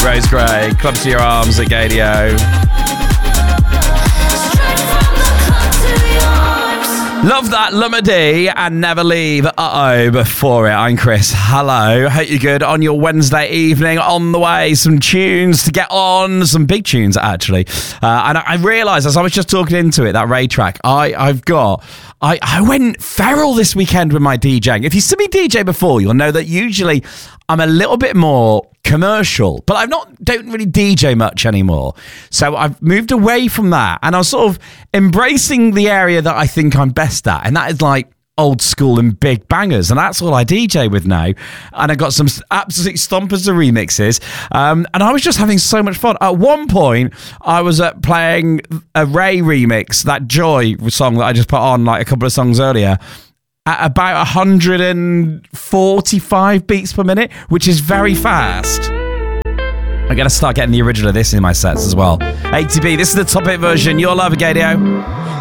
Rose Gray, Club to Your Arms at Gadio. Love that, Lumady and Never Leave. Before it, I'm Chris. Hello, hope you're good on your Wednesday evening. On the way, some tunes to get on, some big tunes actually. And I realised as I was just talking into it, that Ray track, I went feral this weekend with my DJing. If you've seen me DJ before, you'll know that usually I'm a little bit more commercial, but don't really DJ much anymore. So I've moved away from that, and I'm sort of embracing the area that I think I'm best at, and that is like old school and big bangers, and that's all I DJ with now. And I got some absolute stompers of remixes, and I was just having so much fun. At one point, I was playing a Ray remix, that Joy song that I just put on like a couple of songs earlier, at about 145 beats per minute, which is very fast. I'm going to start getting the original of this in my sets as well. ATB, this is the Top 8 version. Your love, Gadio.